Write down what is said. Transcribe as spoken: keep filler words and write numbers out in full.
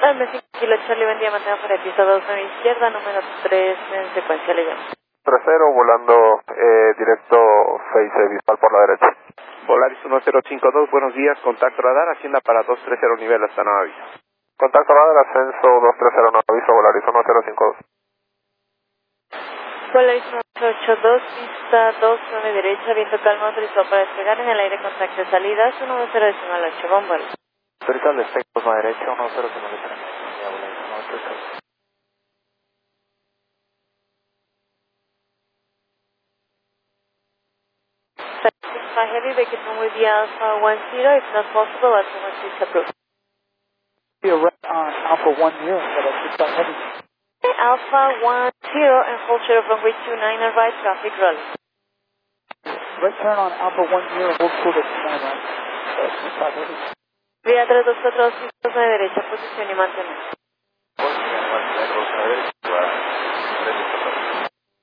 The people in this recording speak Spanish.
Alme cinco Kilo Charlie, buen día, mantenga para el piso dos nueve izquierda, número tres en secuencia, le llamo. tres cero, volando eh, directo Face visual por la derecha. Volaris uno cero cinco dos, buenos días, contacto radar, hacienda para dos tres cero nivel hasta nuevo aviso. Contacto radar, ascenso dos tres cero, no aviso, Volaris uno cero cinco dos. Volaris uno cero ocho dos, pista dos nueve derecha, viento calmo, autorizado para despegar en el aire, contacto de salida, uno cero decimal ocho, bombero. Autorizado al despegue, a derecha, uno cero cinco tres. Volaris uno cero ocho. Heavy, they can move the Alpha one zero, if not possible, Alpha one six approved. Be a right on Alpha one zero, but I just got heavy. Alpha one zero and hold short of runway two nine and right, traffic rolling. Right turn on Alpha one zero, hold short of two nine right. Uh, just got heavy. Vía tres dos cuatro dos, nueve derecha, posición y mantener.